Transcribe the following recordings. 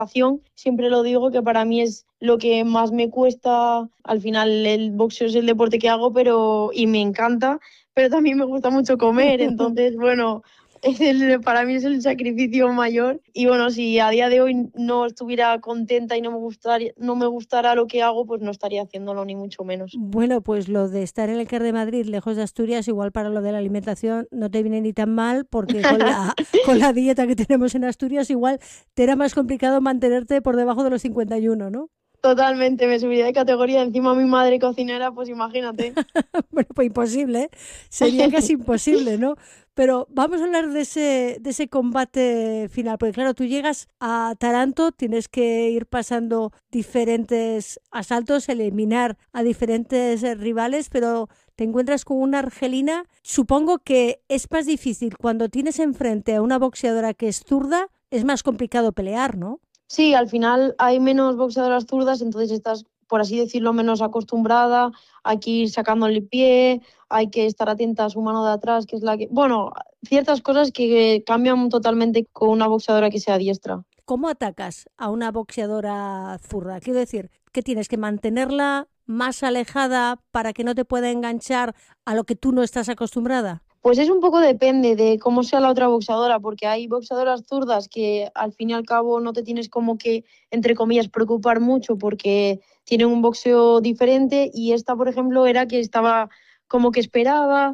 Siempre lo digo que para mí es lo que más me cuesta. Al final el boxeo es el deporte que hago, y me encanta, pero también me gusta mucho comer. Entonces, bueno, para mí es el sacrificio mayor. Y bueno, si a día de hoy no estuviera contenta y no me gustara lo que hago, pues no estaría haciéndolo ni mucho menos. Bueno, pues lo de estar en el CAR de Madrid, lejos de Asturias, igual para lo de la alimentación no te viene ni tan mal, porque con la dieta que tenemos en Asturias, igual te era más complicado mantenerte por debajo de los 51, ¿no? Totalmente, me subiría de categoría. Encima mi madre cocinera, pues imagínate. Bueno, pues imposible, ¿eh? Sería casi imposible, ¿no? Pero vamos a hablar de ese combate final, porque claro, tú llegas a Taranto, tienes que ir pasando diferentes asaltos, eliminar a diferentes rivales, pero te encuentras con una argelina. Supongo que es más difícil cuando tienes enfrente a una boxeadora que es zurda, es más complicado pelear, ¿no? Sí, al final hay menos boxeadoras zurdas, entonces estás, por así decirlo, menos acostumbrada. Hay que ir sacándole el pie, hay que estar atenta a su mano de atrás, que es la que... Bueno, ciertas cosas que cambian totalmente con una boxeadora que sea diestra. ¿Cómo atacas a una boxeadora zurda? Quiero decir, que tienes que mantenerla más alejada para que no te pueda enganchar a lo que tú no estás acostumbrada. Pues es un poco depende de cómo sea la otra boxeadora, porque hay boxeadoras zurdas que al fin y al cabo no te tienes como que, entre comillas, preocupar mucho porque tienen un boxeo diferente y esta, por ejemplo, era que estaba como que esperaba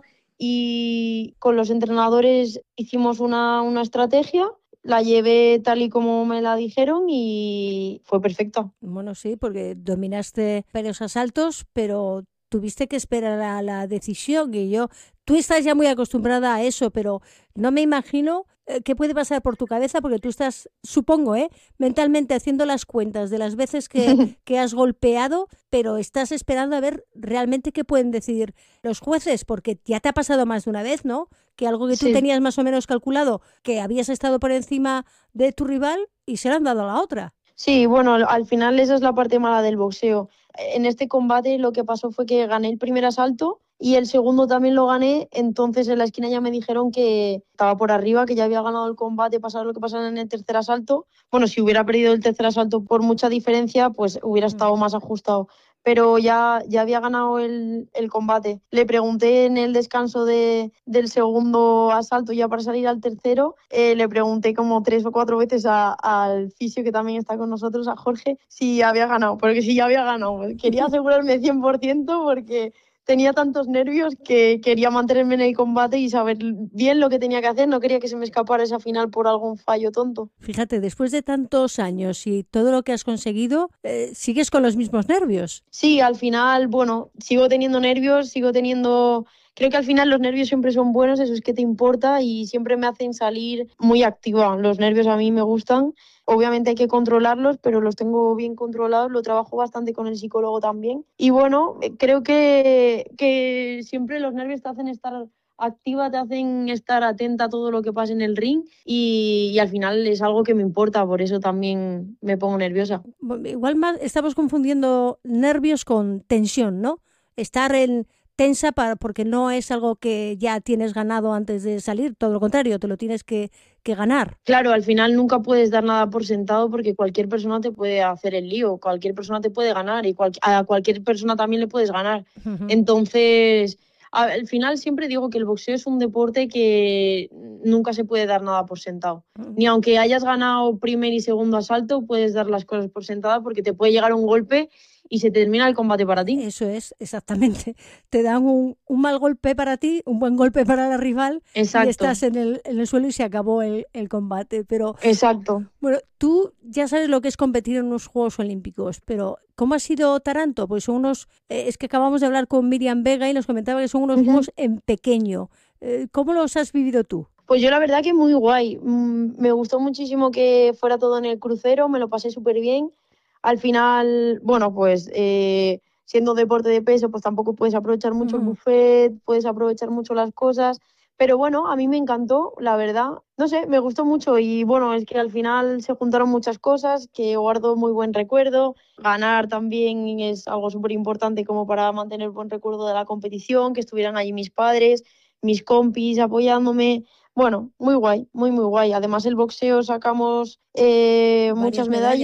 y con los entrenadores hicimos una estrategia, la llevé tal y como me la dijeron y fue perfecta. Bueno, sí, porque dominaste varios asaltos, pero tuviste que esperar a la decisión tú estás ya muy acostumbrada a eso, pero no me imagino qué puede pasar por tu cabeza, porque tú estás, supongo, mentalmente haciendo las cuentas de las veces que has golpeado, pero estás esperando a ver realmente qué pueden decidir los jueces, porque ya te ha pasado más de una vez, ¿no? Que algo que tú Sí. tenías más o menos calculado, que habías estado por encima de tu rival y se lo han dado a la otra. Sí, bueno, al final esa es la parte mala del boxeo. En este combate lo que pasó fue que gané el primer asalto y el segundo también lo gané, entonces en la esquina ya me dijeron que estaba por arriba, que ya había ganado el combate, pasara lo que pasara en el tercer asalto. Bueno, si hubiera perdido el tercer asalto por mucha diferencia, pues hubiera estado más ajustado. Pero ya había ganado el combate. Le pregunté en el descanso del segundo asalto, ya para salir al tercero, le pregunté como 3 o 4 veces al fisio que también está con nosotros, a Jorge, si había ganado, porque si ya había ganado. Quería asegurarme 100% porque tenía tantos nervios que quería mantenerme en el combate y saber bien lo que tenía que hacer. No quería que se me escapara esa final por algún fallo tonto. Fíjate, después de tantos años y todo lo que has conseguido, sigues con los mismos nervios. Sí, al final, bueno, sigo teniendo nervios, sigo teniendo... Creo que al final los nervios siempre son buenos, eso es que te importa y siempre me hacen salir muy activa. Los nervios a mí me gustan. Obviamente hay que controlarlos, pero los tengo bien controlados. Lo trabajo bastante con el psicólogo también. Y bueno, creo que siempre los nervios te hacen estar activa, te hacen estar atenta a todo lo que pasa en el ring y al final es algo que me importa, por eso también me pongo nerviosa. Igual más estamos confundiendo nervios con tensión, ¿no? Estar en tensa porque no es algo que ya tienes ganado antes de salir, todo lo contrario, te lo tienes que ganar. Claro, al final nunca puedes dar nada por sentado porque cualquier persona te puede hacer el lío, cualquier persona te puede ganar y a cualquier persona también le puedes ganar. Ujú. Entonces, al final siempre digo que el boxeo es un deporte que nunca se puede dar nada por sentado. Ni aunque hayas ganado primer y segundo asalto, puedes dar las cosas por sentadas porque te puede llegar un golpe y se termina el combate para ti. Eso es, exactamente. Te dan un mal golpe para ti, un buen golpe para la rival y Exacto, estás en el suelo y se acabó el combate. Pero exacto. bueno, tú ya sabes lo que es competir en unos Juegos Olímpicos, pero ¿cómo ha sido Taranto? Pues son unos, es que acabamos de hablar con Miriam Vega y nos comentaba que son unos Ujú. juegos en pequeño. ¿Cómo los has vivido tú? Pues yo la verdad que muy guay. Me gustó muchísimo que fuera todo en el crucero, me lo pasé súper bien. Al final, bueno, pues siendo deporte de peso, pues tampoco puedes aprovechar mucho el Ujú. buffet, puedes aprovechar mucho las cosas. Pero bueno, a mí me encantó, la verdad. No sé, me gustó mucho y bueno, es que al final se juntaron muchas cosas que guardo muy buen recuerdo. Ganar también es algo súper importante como para mantener buen recuerdo de la competición, que estuvieran allí mis padres, mis compis apoyándome. Bueno, muy guay, muy, muy guay. Además, el boxeo sacamos Varias muchas medallas. medallas.